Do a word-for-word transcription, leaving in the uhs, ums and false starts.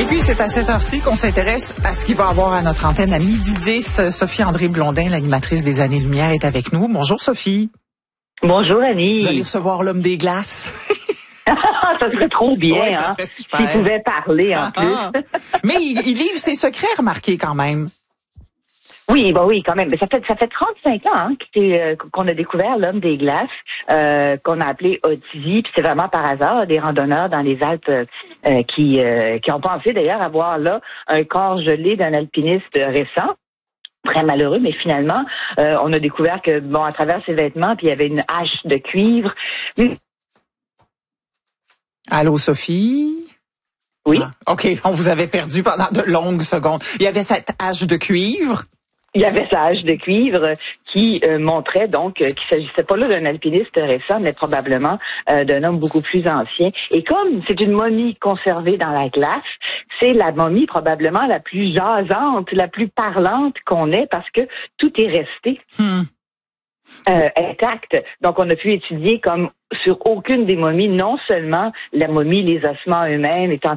Et puis, c'est à cette heure-ci qu'on s'intéresse à ce qu'il va avoir à notre antenne à midi dix. Sophie-André Blondin, l'animatrice des Années-Lumière, est avec nous. Bonjour, Sophie. Bonjour, Annie. Vous allez recevoir l'homme des glaces. Ça serait trop bien, ouais, ça hein? serait super. S'il pouvait parler, en ah, plus. Ah. Mais il, il livre ses secrets, remarquez, quand même. Oui, bah oui, quand même. Mais ça fait ça fait trente-cinq ans hein, euh, qu'on a découvert l'homme des glaces, euh, qu'on a appelé Otivi. Puis c'est vraiment par hasard des randonneurs dans les Alpes euh, qui euh, qui ont pensé d'ailleurs avoir là un corps gelé d'un alpiniste récent. Très malheureux, mais finalement, euh, on a découvert que bon, à travers ses vêtements, puis il y avait une hache de cuivre. Allô, Sophie? Oui. Ah, OK, on vous avait perdu pendant de longues secondes. Il y avait cette hache de cuivre. Il y avait sa hache de cuivre qui euh, montrait donc euh, qu'il s'agissait pas là d'un alpiniste récent, mais probablement euh, d'un homme beaucoup plus ancien. Et comme c'est une momie conservée dans la glace, c'est la momie probablement la plus jasante, la plus parlante qu'on ait parce que tout est resté Hmm. euh, intact. Donc on a pu étudier comme sur aucune des momies, non seulement la momie, les ossements eux-mêmes étant